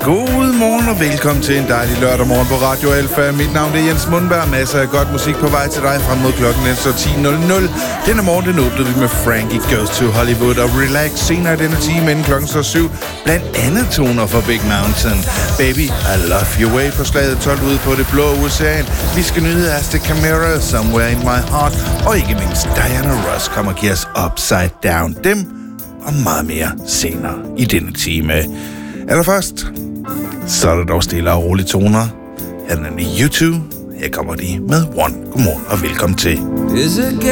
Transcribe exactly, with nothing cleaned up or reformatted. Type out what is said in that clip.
God morgen og velkommen til en dejlig lørdag morgen på Radio Alfa. Mit navn er Jens Mundberg. Masser af godt musik på vej til dig frem mod klokken den står ti nul nul. Denne morgen den åbnede vi med Frankie Goes to Hollywood og Relax. Senere i denne time inden klokken står syv. Blandt andet toner for Big Mountain. Baby, I love your way på slaget tolv ude på det blå ocean. Vi skal nyde Aztec Camera, Somewhere in my heart. Og ikke mindst Diana Ross kommer og giver os Upside Down. Dem og meget mere senere i denne time. Allerførst, så er der dog stille og rolige toner. Her er den i YouTube. Her kommer de med One. Godmorgen og velkommen til.